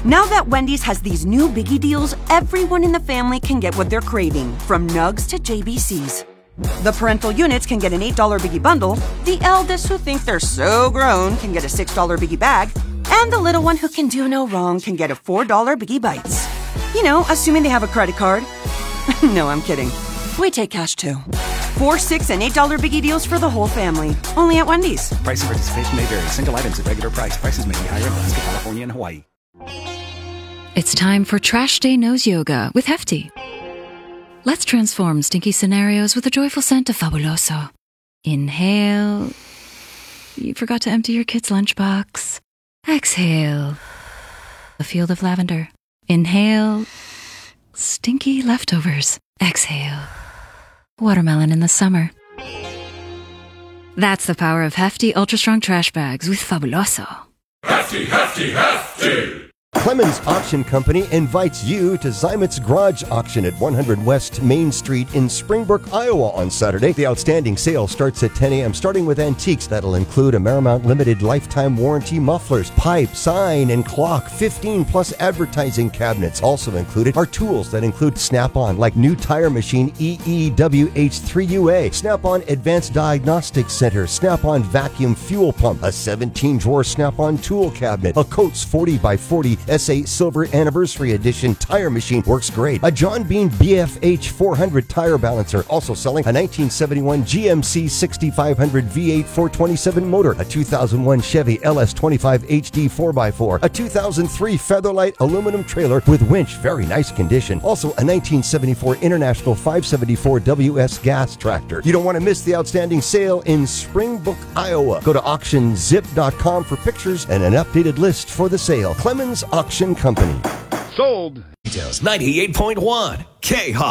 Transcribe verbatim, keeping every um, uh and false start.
Now that Wendy's has these new biggie deals, everyone in the family can get what they're craving, from nugs to J B Cs. The parental units can get an eight dollar biggie bundle, the eldest who think they're so grown can get a six dollar biggie bag, and the little one who can do no wrong can get a four dollar biggie bites. You know, assuming they have a credit card. No, I'm kidding. We take cash too. Four, six, and eight dollar biggie deals for the whole family. Only at Wendy's. Price and participation may vary. Single items at regular price. Prices may be higher in Alaska, California, and Hawaii. It's time for Trash Day Nose Yoga with Hefty. Let's transform stinky scenarios with a joyful scent of Fabuloso. Inhale. You forgot to empty your kid's lunchbox. Exhale. A field of lavender. Inhale. Stinky leftovers. Exhale. Watermelon in the summer. That's the power of Hefty Ultra Strong Trash Bags with Fabuloso. Hefty, hefty, hefty! Clemens Auction Company invites you to Zymit's Garage Auction at one hundred West Main Street in Springbrook, Iowa on Saturday. The outstanding sale starts at ten a.m., starting with antiques that'll include a Marymount Limited lifetime warranty mufflers, pipe, sign, and clock, fifteen plus advertising cabinets. Also included are tools that include Snap-on, like new tire machine E E W H three U A, Snap-on Advanced Diagnostics Center, Snap-on Vacuum Fuel Pump, a seventeen drawer Snap-on tool cabinet, a Coates forty by forty S A Silver Anniversary Edition tire machine, works great. A John Bean B F H four hundred tire balancer, also selling a nineteen seventy-one G M C sixty-five hundred V eight four twenty-seven motor, a two thousand one Chevy L S twenty-five H D four by four, a two thousand three Featherlight aluminum trailer with winch, very nice condition. Also a nineteen seventy-four International five seventy-four W S gas tractor. You don't want to miss the outstanding sale in Springbrook, Iowa. Go to auction zip dot com for pictures and an updated list for the sale. Clemens Auction Company. Sold. Details ninety-eight point one K-Hawk.